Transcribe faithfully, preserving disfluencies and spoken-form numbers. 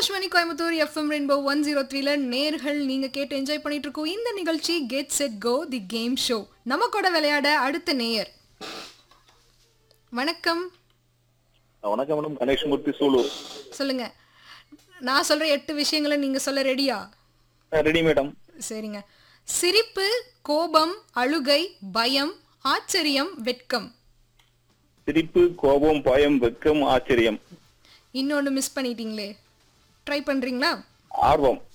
Akashvani Coimbatore FM rainbow one zero த்ரீல நேர்கள் நீங்க கேட்டு என்ஜாய் பண்ணிட்டு இருக்கோம் இந்த நிகழ்ச்சி get set go the game show. நம்ம கூட விளையாட அடுத்த நேயர். வணக்கம். வணக்கம் மேடம், கணேஷ்மூர்த்தி சூலூர். சொல்லுங்க. நான் சொல்ற எட்டு விஷயங்களை நீங்க சொல்ல ரெடியா? Ready madam. சரிங்க. சிரிப்பு, கோபம், அழுகை, பயம், ஆச்சரியம், வெட்கம். சிரிப்பு, கோபம், பயம், வெட்கம், ஆச்சரியம். இன்னொன்னு மிஸ் பண்ணிட்டீங்களே, ட்ரை பண்றீங்களா? ஆர்வம்.